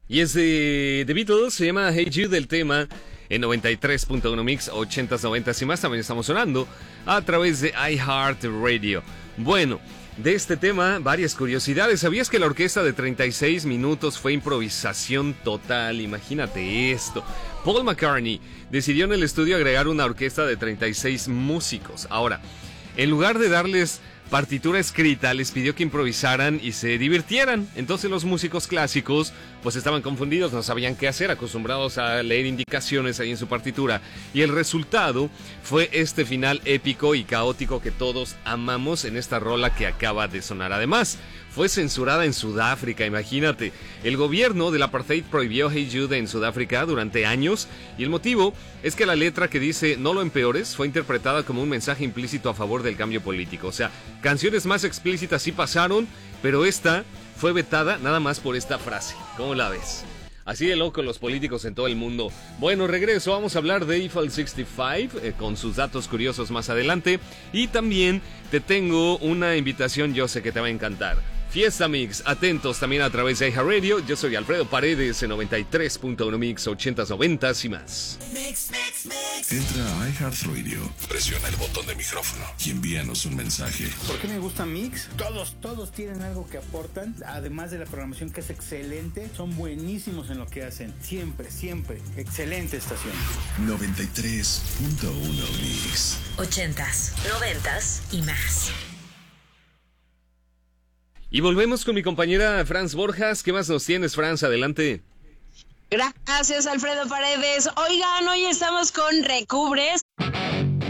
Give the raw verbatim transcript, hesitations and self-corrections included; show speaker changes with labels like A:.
A: Y es de The Beatles, se llama Hey Jude del tema en noventa y tres punto uno Mix, ochentas, noventas y más. También estamos sonando a través de iHeartRadio. Bueno, de este tema, varias curiosidades. ¿Sabías que la orquesta de treinta y seis minutos fue improvisación total? Imagínate esto. Paul McCartney decidió en el estudio agregar una orquesta de treinta y seis músicos. Ahora, en lugar de darles partitura escrita, les pidió que improvisaran y se divirtieran. Entonces los músicos clásicos pues estaban confundidos, no sabían qué hacer, acostumbrados a leer indicaciones ahí en su partitura. Y el resultado fue este final épico y caótico que todos amamos en esta rola que acaba de sonar. Además, fue censurada en Sudáfrica, imagínate. El gobierno del apartheid prohibió Hey Jude en Sudáfrica durante años, y el motivo es que la letra que dice "no lo empeores" fue interpretada como un mensaje implícito a favor del cambio político. O sea, canciones más explícitas sí pasaron, pero esta fue vetada nada más por esta frase. ¿Cómo la ves? Así de loco los políticos en todo el mundo. Bueno, regreso, vamos a hablar de Eiffel sesenta y cinco eh, con sus datos curiosos más adelante. Y también te tengo una invitación, yo sé que te va a encantar. Fiesta Mix, atentos también a través de iHeartRadio. Yo soy Alfredo Paredes en noventa y tres punto uno Mix, ochentas, noventas y más.
B: Mix, mix, mix. Entra a iHeartRadio, presiona el botón de micrófono y envíanos un mensaje.
C: ¿Por qué me gusta Mix? Todos, todos tienen algo que aportan, además de la programación que es excelente. Son buenísimos en lo que hacen, siempre, siempre. Excelente estación.
B: noventa y tres punto uno Mix.
D: Ochentas, noventas y más.
A: Y volvemos con mi compañera Franz Borjas. ¿Qué más nos tienes, Franz? Adelante.
E: Gracias, Alfredo Paredes. Oigan, hoy estamos con Recubres,